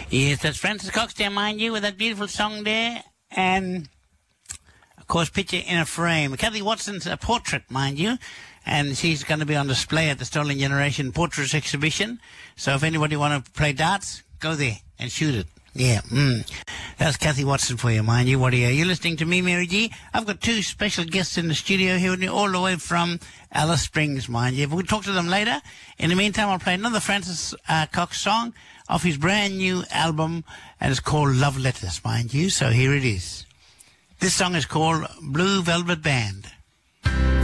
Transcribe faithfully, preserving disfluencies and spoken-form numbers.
Yes, that's Francis Cox there, mind you, with that beautiful song there. And, of course, Picture in a Frame. Kathy Watson's a portrait, mind you. And she's going to be on display at the Stolen Generation Portraits Exhibition. So if anybody want to play darts, go there and shoot it. Yeah, mm. That's Kathy Watson for you, mind you. What are you? You're listening to me, Mary G. I've got two special guests in the studio here with me, all the way from Alice Springs, mind you. We'll talk to them later. In the meantime, I'll play another Francis uh, Cox song off his brand new album, and it's called Love Letters, mind you. So here it is. This song is called Blue Velvet Band.